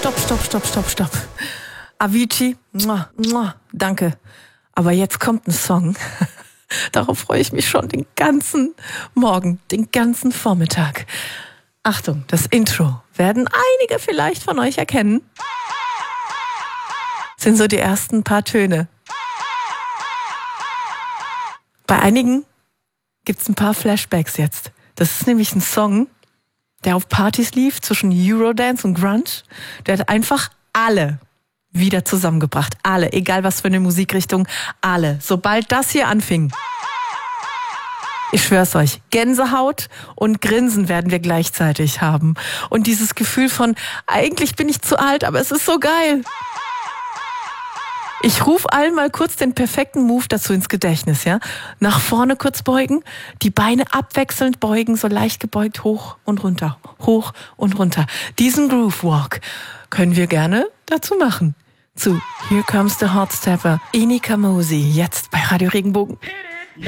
Stopp. Avicii, danke. Aber jetzt kommt ein Song. Darauf freue ich mich schon den ganzen Morgen, den ganzen Vormittag. Achtung, das Intro werden einige vielleicht von euch erkennen. Sind so die ersten paar Töne. Bei einigen gibt's ein paar Flashbacks jetzt. Das ist nämlich ein Song, der auf Partys lief zwischen Eurodance und Grunge. Der hat einfach alle wieder zusammengebracht. Alle, egal was für eine Musikrichtung, alle. Sobald das hier anfing, ich schwör's euch, Gänsehaut und Grinsen werden wir gleichzeitig haben. Und dieses Gefühl von, eigentlich bin ich zu alt, aber es ist so geil. Ich rufe allen mal kurz den perfekten Move dazu ins Gedächtnis, ja? Nach vorne kurz beugen, die Beine abwechselnd beugen, so leicht gebeugt, hoch und runter, hoch und runter. Diesen Groove Walk können wir gerne dazu machen. Zu Here Comes the Hot Stepper, Ini Kamosi, jetzt bei Radio Regenbogen.